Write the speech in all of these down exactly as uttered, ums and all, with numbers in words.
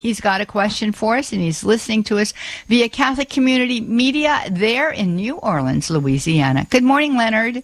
He's got a question for us, and he's listening to us via Catholic Community Media there in New Orleans, Louisiana. Good morning, Leonard.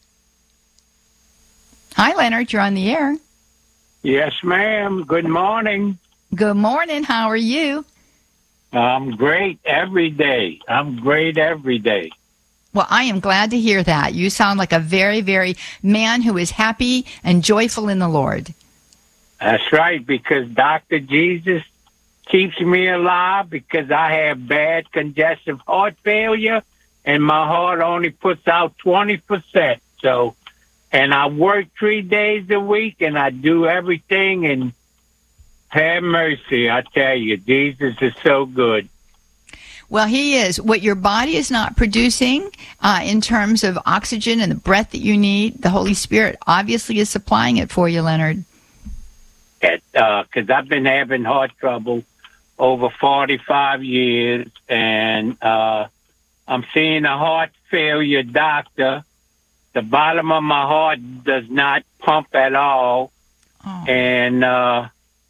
Hi, Leonard. You're on the air. Yes, ma'am. Good morning. Good morning. How are you? I'm great every day. I'm great every day. Well, I am glad to hear that. You sound like a very, very man who is happy and joyful in the Lord. That's right, because Doctor Jesus keeps me alive because I have bad congestive heart failure and my heart only puts out twenty percent. So, and I work three days a week and I do everything, and have mercy, I tell you, Jesus is so good. Well, he is. What your body is not producing uh, in terms of oxygen and the breath that you need, the Holy Spirit obviously is supplying it for you, Leonard. Because uh, I've been having heart trouble over forty-five years, and uh, I'm seeing a heart failure doctor. The bottom of my heart does not pump at all. Oh. And uh,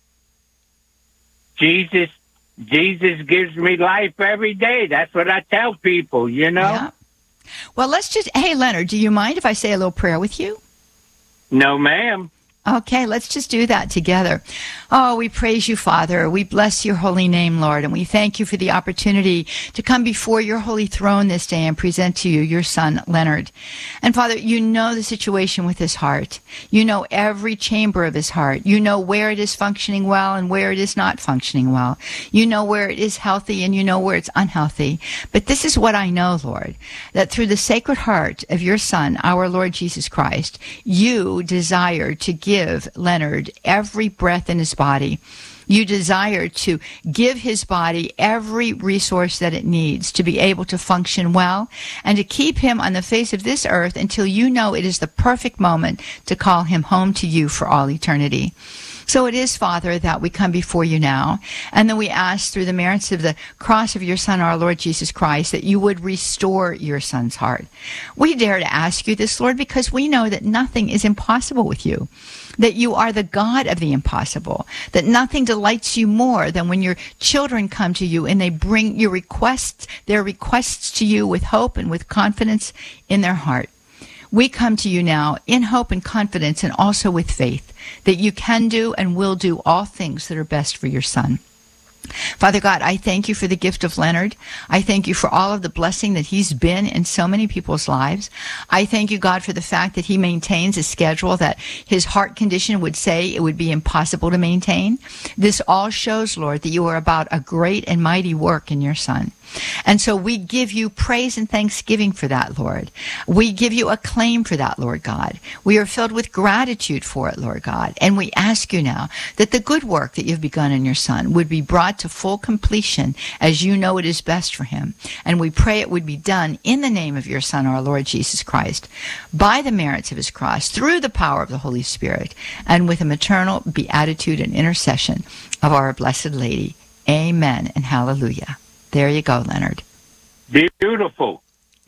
Jesus Jesus gives me life every day. That's what I tell people, you know? Yeah. Well, let's just, hey, Leonard, do you mind if I say a little prayer with you? No, ma'am. Okay, let's just do that together. Oh, we praise you, Father. We bless your holy name, Lord, and we thank you for the opportunity to come before your holy throne this day and present to you your son, Leonard. And Father, you know the situation with his heart. You know every chamber of his heart. You know where it is functioning well and where it is not functioning well. You know where it is healthy and you know where it's unhealthy. But this is what I know, Lord, that through the sacred heart of your Son, our Lord Jesus Christ, you desire to give Give Leonard every breath in his body. You desire to give his body every resource that it needs to be able to function well and to keep him on the face of this earth until you know it is the perfect moment to call him home to you for all eternity. So it is, Father, that we come before you now, and then we ask through the merits of the cross of your Son, our Lord Jesus Christ, that you would restore your Son's heart. We dare to ask you this, Lord, because we know that nothing is impossible with you, that you are the God of the impossible, that nothing delights you more than when your children come to you and they bring your requests, their requests to you with hope and with confidence in their heart. We come to you now in hope and confidence and also with faith that you can do and will do all things that are best for your Son. Father God, I thank you for the gift of Leonard. I thank you for all of the blessing that he's been in so many people's lives. I thank you, God, for the fact that he maintains a schedule that his heart condition would say it would be impossible to maintain. This all shows, Lord, that you are about a great and mighty work in your Son. And so we give you praise and thanksgiving for that, Lord. We give you acclaim for that, Lord God. We are filled with gratitude for it, Lord God. And we ask you now that the good work that you've begun in your Son would be brought to full completion as you know it is best for him. And we pray it would be done in the name of your Son, our Lord Jesus Christ, by the merits of his cross, through the power of the Holy Spirit, and with a maternal beatitude and intercession of our Blessed Lady. Amen and hallelujah. There you go, Leonard. Beautiful.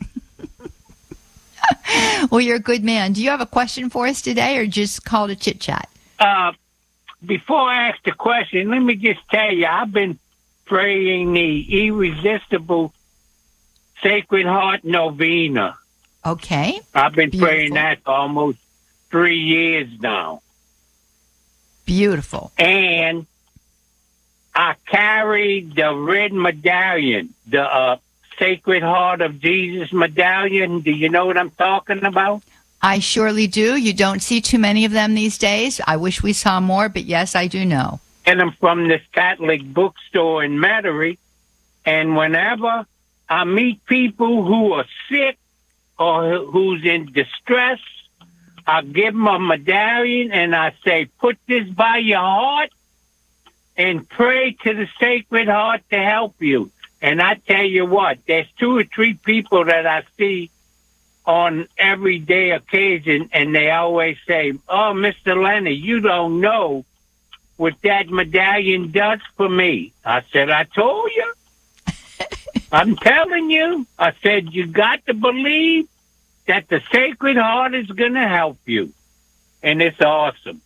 Well, you're a good man. Do you have a question for us today or just call to chit-chat? Uh, before I ask the question, let me just tell you, I've been praying the Irresistible Sacred Heart Novena. Okay. I've been Beautiful. praying that for almost three years now. Beautiful. And I carried the red medallion, the uh, Sacred Heart of Jesus medallion. Do you know what I'm talking about? I surely do. You don't see too many of them these days. I wish we saw more, but yes, I do know. And I'm from this Catholic bookstore in Metairie, and whenever I meet people who are sick or who's in distress, I give them a medallion and I say, put this by your heart and pray to the Sacred Heart to help you. And I tell you what, there's two or three people that I see on everyday occasion, and they always say, oh, Mister Leonard, you don't know what that medallion does for me. I said, I told you. I'm telling you. I said, you got to believe that the Sacred Heart is going to help you. And it's awesome.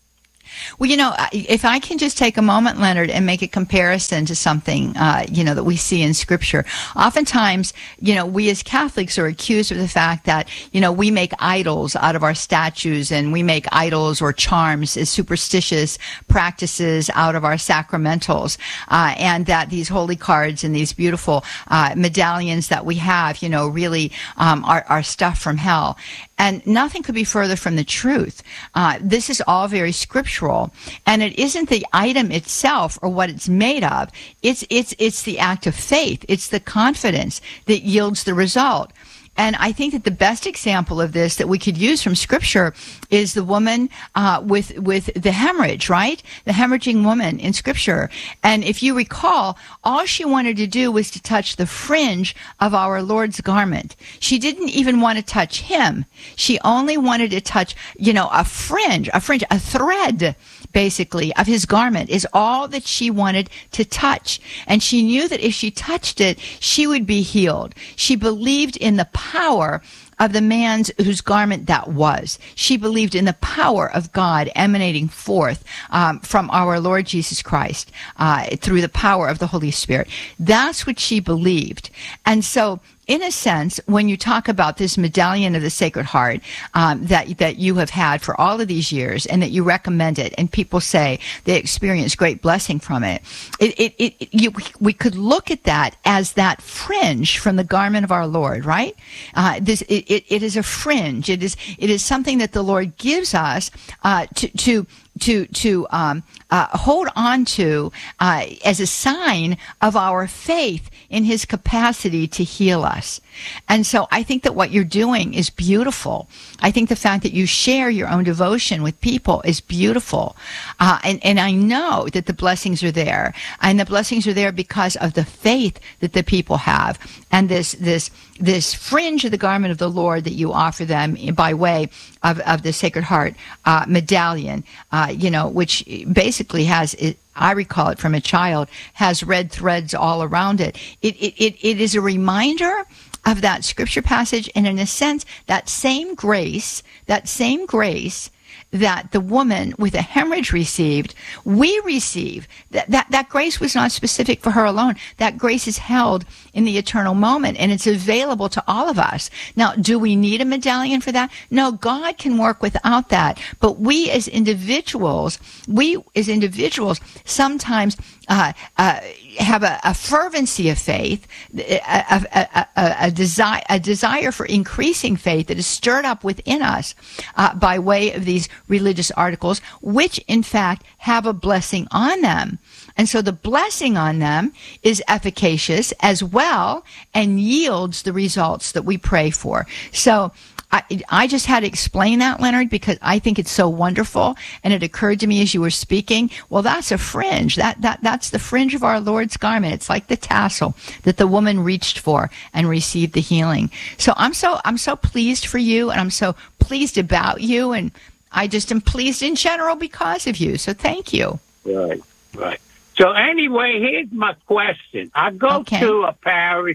Well, you know, if I can just take a moment, Leonard, and make a comparison to something, uh, you know, that we see in Scripture. Oftentimes, you know, we as Catholics are accused of the fact that, you know, we make idols out of our statues, and we make idols or charms as superstitious practices out of our sacramentals, uh, and that these holy cards and these beautiful uh, medallions that we have, you know, really um, are, are stuff from hell. And nothing could be further from the truth. Uh, this is all very scriptural, and it isn't the item itself or what it's made of. It's it's it's the act of faith. It's the confidence that yields the result. And I think that the best example of this that we could use from Scripture is the woman uh, with with the hemorrhage, right? The hemorrhaging woman in Scripture. And if you recall, all she wanted to do was to touch the fringe of our Lord's garment. She didn't even want to touch him. She only wanted to touch, you know, a fringe, a fringe, a thread, basically, of his garment is all that she wanted to touch. And she knew that if she touched it, she would be healed. She believed in the power of the man's whose garment that was. She believed in the power of God emanating forth um, from our Lord Jesus Christ uh, through the power of the Holy Spirit. That's what she believed. And so, in a sense, when you talk about this medallion of the Sacred Heart um, that that you have had for all of these years, and that you recommend it, and people say they experience great blessing from it, it, it, it you, we could look at that as that fringe from the garment of our Lord, right? Uh, this it, it, it is a fringe. It is it is something that the Lord gives us uh, to to. to to um, uh, hold on to uh, as a sign of our faith in his capacity to heal us. And so I think that what you're doing is beautiful. I think the fact that you share your own devotion with people is beautiful. Uh, and, and I know that the blessings are there. And the blessings are there because of the faith that the people have. And this this this fringe of the garment of the Lord that you offer them by way of, of the Sacred Heart uh, medallion, uh, you know, which basically has, it, I recall it from a child, has red threads all around it. It, it, it, it is a reminder of that scripture passage, and in a sense, that same grace, that same grace that the woman with a hemorrhage received, we receive. That, that that grace was not specific for her alone. That grace is held in the eternal moment, and it's available to all of us. Now, do we need a medallion for that? No, God can work without that. But we as individuals, we as individuals sometimes uh, uh, have a, a fervency of faith, a, a, a, a, a, desire, a desire for increasing faith that is stirred up within us uh, by way of these religious articles, which in fact have a blessing on them. And so the blessing on them is efficacious as well and yields the results that we pray for. So I, I just had to explain that, Leonard, because I think it's so wonderful. And it occurred to me as you were speaking, well, that's a fringe. That, that, that's the fringe of our Lord's garment. It's like the tassel that the woman reached for and received the healing. So I'm so, I'm so pleased for you, and I'm so pleased about you. And I just am pleased in general because of you. So thank you. Right, right. So anyway, here's my question. I go Okay. to a parish.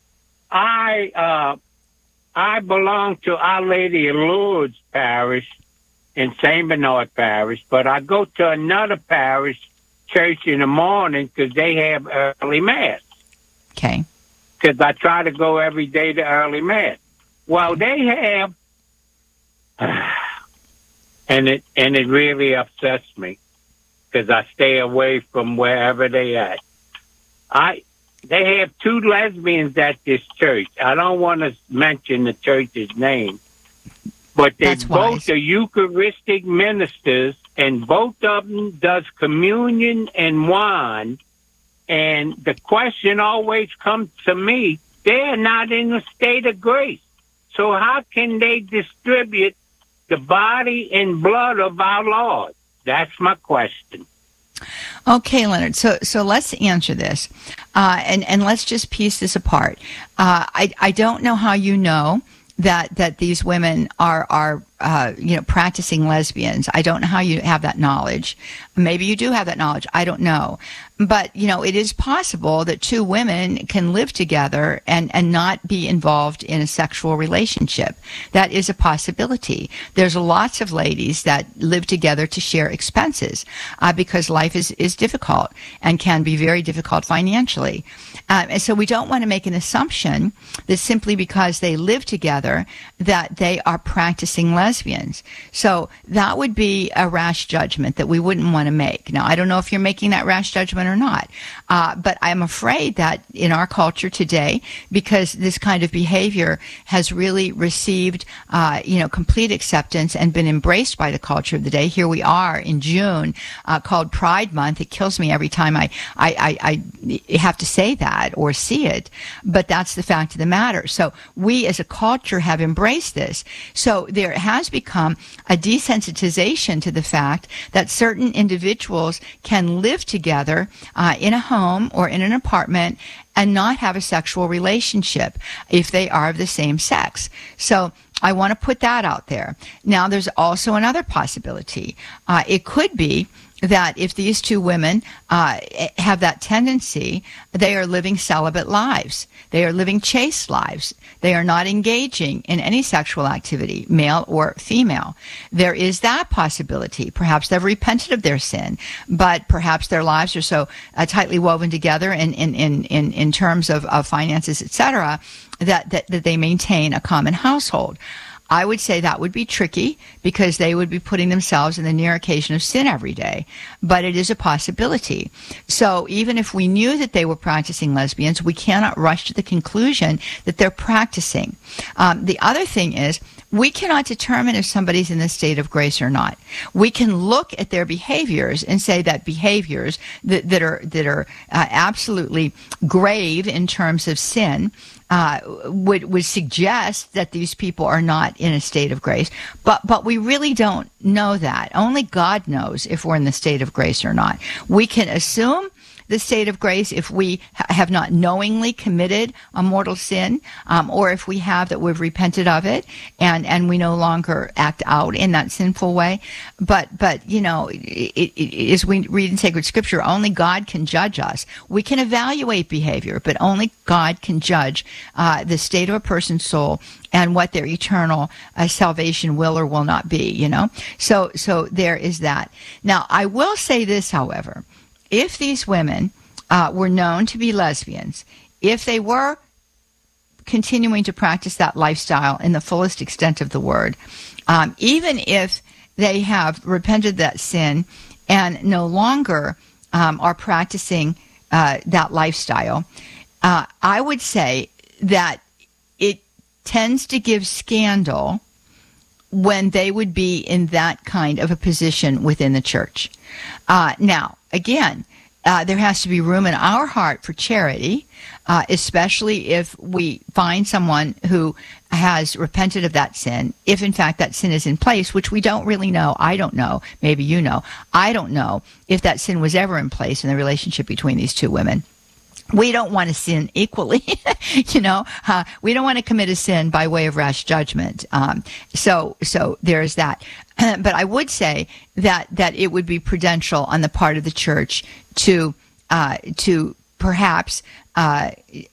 I, uh, I belong to Our Lady of Lourdes Parish in Saint Bernard Parish, but I go to another parish church in the morning because they have early Mass. Okay. Because I try to go every day to early Mass. Well, they have, and it and it really upsets me because I stay away from wherever they at. I. They have two lesbians at this church. I don't want to mention the church's name, but they That's both wise. are Eucharistic ministers, and both of them does communion and wine. And the question always comes to me, they're not in a state of grace. So how can they distribute the body and blood of our Lord? That's my question. Okay, Leonard. So, so let's answer this, uh, and and let's just piece this apart. Uh, I I don't know how you know that that these women are are uh, you know, practicing lesbians. I don't know how you have that knowledge. Maybe you do have that knowledge. I don't know. But, you know, it is possible that two women can live together and, and not be involved in a sexual relationship. That is a possibility. There's lots of ladies that live together to share expenses uh, because life is, is difficult and can be very difficult financially. Um, and so we don't want to make an assumption that simply because they live together that they are practicing lesbians. So that would be a rash judgment that we wouldn't want to make. Now, I don't know if you're making that rash judgment or not, uh, but I'm afraid that in our culture today, because this kind of behavior has really received, uh, you know, complete acceptance and been embraced by the culture of the day. Here we are in June, uh, called Pride Month. It kills me every time I, I, I, I have to say that or see it, but that's the fact of the matter. So we as a culture have embraced this. So there has become a desensitization to the fact that certain individuals can live together uh, in a home or in an apartment and not have a sexual relationship if they are of the same sex. So I want to put that out there. Now, there's also another possibility. Uh, it could be that if these two women uh, have that tendency, they are living celibate lives. They are living chaste lives. They are not engaging in any sexual activity, male or female. There is that possibility. Perhaps they've repented of their sin, but perhaps their lives are so uh, tightly woven together in, in, in, in, in terms of, of finances, et cetera, that, that, that they maintain a common household. I would say that would be tricky because they would be putting themselves in the near occasion of sin every day. But it is a possibility. So even if we knew that they were practicing lesbians, we cannot rush to the conclusion that they're practicing. Um, the other thing is, we cannot determine if somebody's in the state of grace or not. We can look at their behaviors and say that behaviors that, that are that are uh, absolutely grave in terms of sin uh, would would suggest that these people are not in a state of grace. But but we really don't know that. Only God knows if we're in the state of grace or not. We can assume the state of grace if we ha- have not knowingly committed a mortal sin, um, or if we have that we've repented of it and, and we no longer act out in that sinful way. But, but you know, it, it, as we read in sacred scripture, only God can judge us. We can evaluate behavior, but only God can judge uh, the state of a person's soul and what their eternal uh, salvation will or will not be, you know. So, so there is that. Now, I will say this, however. If these women uh, were known to be lesbians, if they were continuing to practice that lifestyle in the fullest extent of the word, um, even if they have repented that sin and no longer um, are practicing uh, that lifestyle, uh, I would say that it tends to give scandal when they would be in that kind of a position within the church. Uh, now, again, uh, there has to be room in our heart for charity, uh, especially if we find someone who has repented of that sin, if in fact that sin is in place, which we don't really know. I don't know. Maybe you know. I don't know if that sin was ever in place in the relationship between these two women. We don't want to sin equally, you know. Uh, we don't want to commit a sin by way of rash judgment. Um, so, so there's that. But I would say that that it would be prudential on the part of the church to uh, to perhaps uh,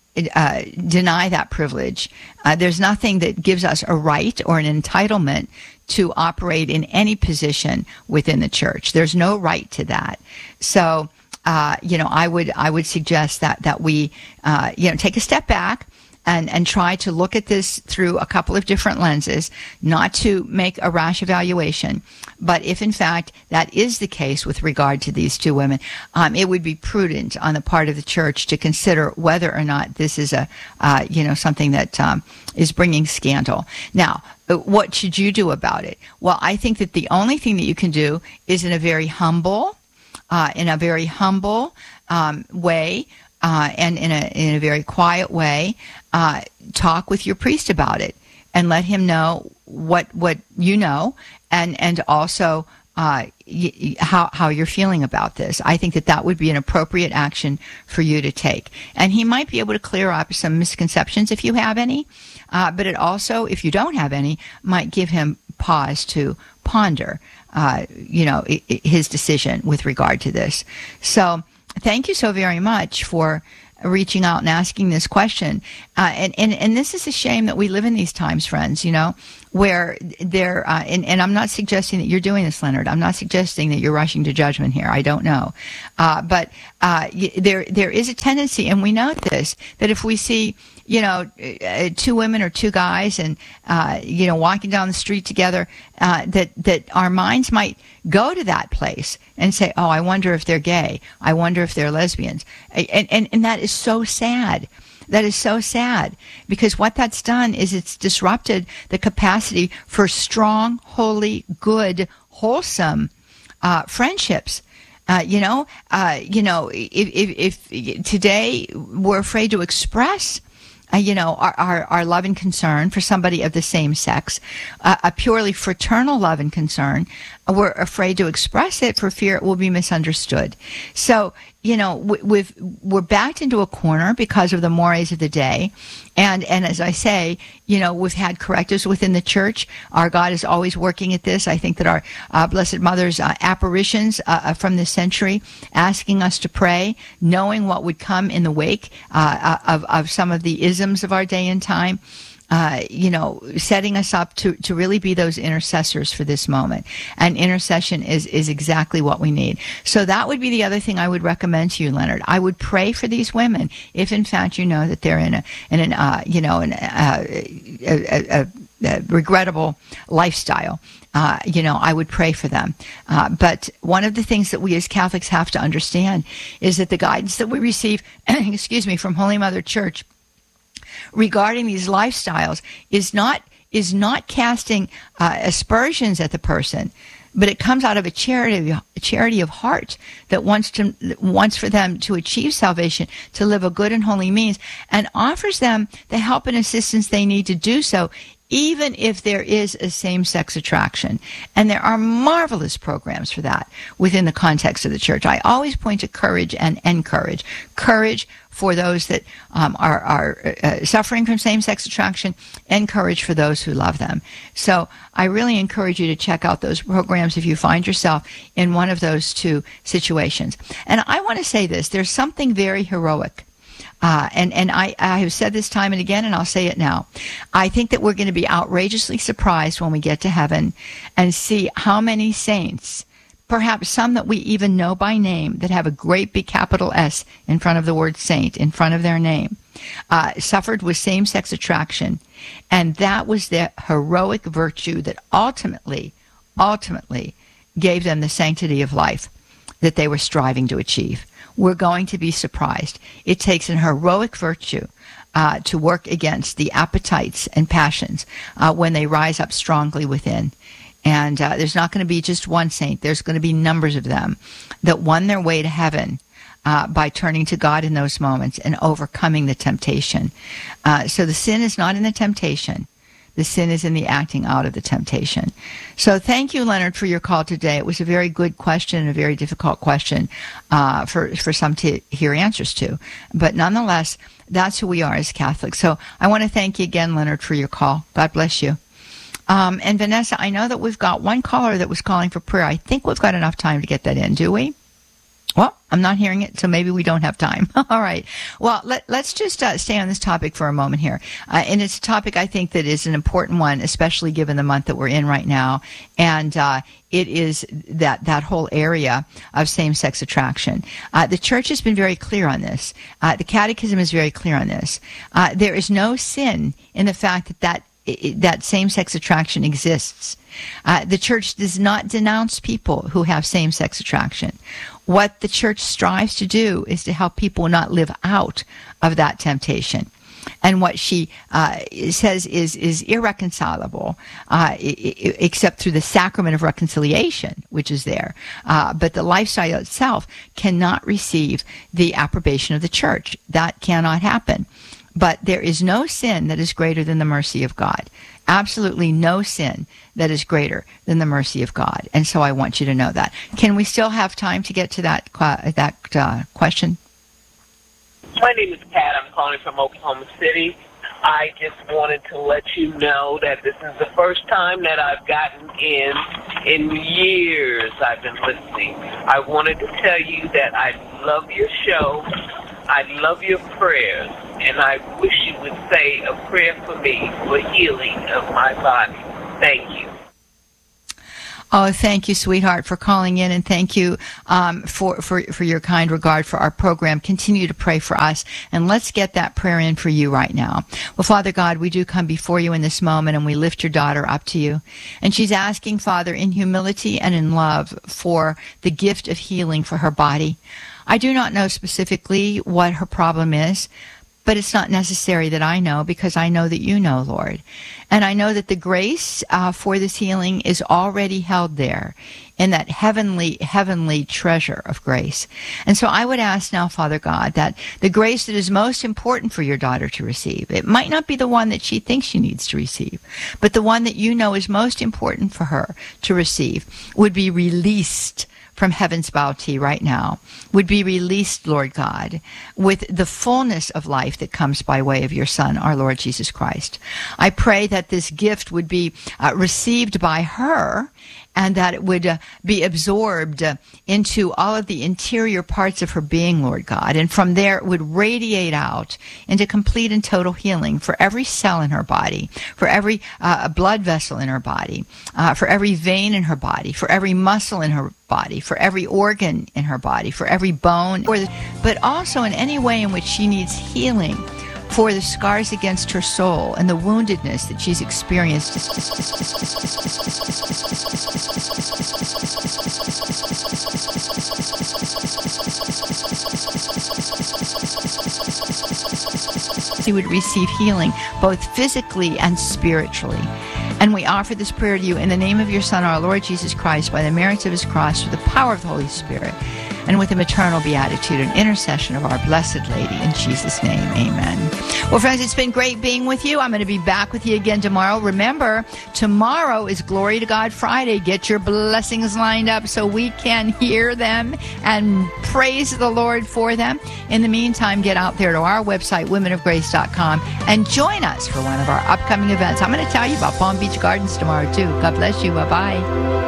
uh, deny that privilege. Uh, there's nothing that gives us a right or an entitlement to operate in any position within the church. There's no right to that. So. Uh, you know, I would I would suggest that that we, uh, you know, take a step back and and try to look at this through a couple of different lenses, not to make a rash evaluation, but if in fact that is the case with regard to these two women, um, it would be prudent on the part of the church to consider whether or not this is a, uh, you know, something that um, is bringing scandal. Now, what should you do about it? Well, I think that the only thing that you can do is in a very humble. Uh, in a very humble um, way uh, and in a in a very quiet way, uh, talk with your priest about it and let him know what what you know and and also uh, y- how how you're feeling about this. I think that that would be an appropriate action for you to take, and he might be able to clear up some misconceptions if you have any. Uh, but it also, if you don't have any, might give him pause to ponder, uh, you know, I- I- his decision with regard to this. So thank you so very much for reaching out and asking this question. Uh, and, and, and this is a shame that we live in these times, friends, you know, where there, uh, and, and I'm not suggesting that you're doing this, Leonard. I'm not suggesting that you're rushing to judgment here. I don't know. Uh, but uh, there there is a tendency, and we know this, that if we see, you know, uh, two women or two guys and, uh, you know, walking down the street together, uh, that, that our minds might go to that place and say, oh, I wonder if they're gay. I wonder if they're lesbians. And, and, and that is so sad. That is so sad, because what that's done is it's disrupted the capacity for strong, holy, good, wholesome uh, friendships. Uh, you know, uh, you know, if, if, if today we're afraid to express Uh, you know, our, our, our love and concern for somebody of the same sex, uh, a purely fraternal love and concern, we're afraid to express it for fear it will be misunderstood. So, you know, we, we've, we're backed into a corner because of the mores of the day. And, and as I say, you know, we've had correctives within the church. Our God is always working at this. I think that our uh, Blessed Mother's uh, apparitions uh, from this century, asking us to pray, knowing what would come in the wake uh, of, of some of the isms of our day and time, Uh, you know, setting us up to, to really be those intercessors for this moment. And intercession is, is exactly what we need. So that would be the other thing I would recommend to you, Leonard. I would pray for these women if, in fact, you know that they're in a, in an, uh, you know, an, uh, a, a, a, a regrettable lifestyle. Uh, you know, I would pray for them. Uh, but one of the things that we as Catholics have to understand is that the guidance that we receive, excuse me, from Holy Mother Church regarding these lifestyles is not is not casting uh, aspersions at the person, but it comes out of a charity a charity of heart that wants to wants for them to achieve salvation, to live a good and holy means, and offers them the help and assistance they need to do so, even if there is a same-sex attraction. And there are marvelous programs for that within the context of the church. I always point to courage and encourage. Courage for those that um, are, are uh, suffering from same-sex attraction, and courage for those who love them. So I really encourage you to check out those programs if you find yourself in one of those two situations. And I want to say this. There's something very heroic. Uh, and and I, I have said this time and again, and I'll say it now. I think that we're going to be outrageously surprised when we get to heaven and see how many saints, perhaps some that we even know by name, that have a great big capital S in front of the word saint, in front of their name, uh, suffered with same-sex attraction. And that was their heroic virtue that ultimately, ultimately gave them the sanctity of life that they were striving to achieve. We're going to be surprised. It takes an heroic virtue uh, to work against the appetites and passions uh, when they rise up strongly within. And uh, there's not going to be just one saint. There's going to be numbers of them that won their way to heaven uh, by turning to God in those moments and overcoming the temptation. Uh, so the sin is not in the temptation. The sin is in the acting out of the temptation. So thank you, Leonard, for your call today. It was a very good question and a very difficult question uh, for, for some to hear answers to. But nonetheless, that's who we are as Catholics. So I want to thank you again, Leonard, for your call. God bless you. Um, and Vanessa, I know that we've got one caller that was calling for prayer. I think we've got enough time to get that in, do we? Well, I'm not hearing it, so maybe we don't have time. All right. Well, let, let's just uh, stay on this topic for a moment here. Uh, and it's a topic I think that is an important one, especially given the month that we're in right now. And uh, it is that, that whole area of same-sex attraction. Uh, the church has been very clear on this. Uh, the Catechism is very clear on this. Uh, there is no sin in the fact that that that same-sex attraction exists. Uh, the church does not denounce people who have same-sex attraction. What the church strives to do is to help people not live out of that temptation. And what she uh, says is is irreconcilable, uh, except through the sacrament of reconciliation, which is there. Uh, but the lifestyle itself cannot receive the approbation of the church. That cannot happen. But there is no sin that is greater than the mercy of God. Absolutely no sin that is greater than the mercy of God. And so I want you to know that. Can we still have time to get to that that uh, question? My name is Pat. I'm calling from Oklahoma City. I just wanted to let you know that this is the first time that I've gotten in in years I've been listening. I wanted to tell you that I love your show. I love your prayers, and I wish you would say a prayer for me for healing of my body. Thank you. Oh, thank you, sweetheart, for calling in, and thank you um, for, for, for your kind regard for our program. Continue to pray for us, and let's get that prayer in for you right now. Well, Father God, we do come before you in this moment, and we lift your daughter up to you. And she's asking, Father, in humility and in love for the gift of healing for her body. I do not know specifically what her problem is, but it's not necessary that I know, because I know that you know, Lord. And I know that the grace uh, for this healing is already held there in that heavenly, heavenly treasure of grace. And so I would ask now, Father God, that the grace that is most important for your daughter to receive, it might not be the one that she thinks she needs to receive, but the one that you know is most important for her to receive would be released from heaven's bounty right now, would be released, Lord God, with the fullness of life that comes by way of your Son, our Lord Jesus Christ. I pray that this gift would be uh, received by her, and that it would uh, be absorbed uh, into all of the interior parts of her being, Lord God. And from there, it would radiate out into complete and total healing for every cell in her body, for every uh, blood vessel in her body, uh, for every vein in her body, for every muscle in her body, for every organ in her body, for every bone, or the, but also in any way in which she needs healing for the scars against her soul and the woundedness that she's experienced. She would receive healing both physically and spiritually. And we offer this prayer to you in the name of your Son, our Lord Jesus Christ, by the merits of his cross, through the power of the Holy Spirit, and with the maternal beatitude and intercession of our Blessed Lady. In Jesus' name, amen. Well, friends, it's been great being with you. I'm going to be back with you again tomorrow. Remember, tomorrow is Glory to God Friday. Get your blessings lined up so we can hear them and praise the Lord for them. In the meantime, get out there to our website, women of grace dot com, and join us for one of our upcoming events. I'm going to tell you about Palm Beach Gardens tomorrow, too. God bless you. Bye-bye.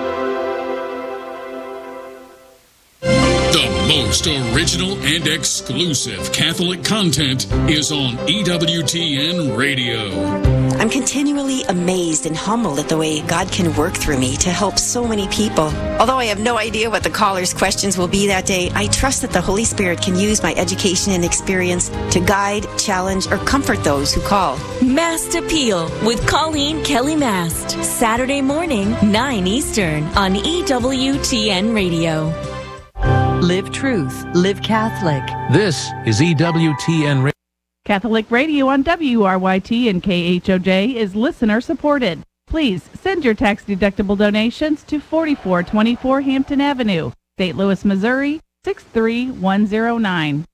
Most original and exclusive Catholic content is on E W T N Radio. I'm continually amazed and humbled at the way God can work through me to help so many people. Although I have no idea what the callers' questions will be that day, I trust that the Holy Spirit can use my education and experience to guide, challenge, or comfort those who call. Mast Appeal with Colleen Kelly Mast. Saturday morning, nine Eastern on E W T N Radio. Live truth. Live Catholic. This is E W T N Radio. Catholic Radio on W R Y T and K H O J is listener supported. Please send your tax-deductible donations to forty-four twenty-four Hampton Avenue, Saint Louis, Missouri, six three one zero nine.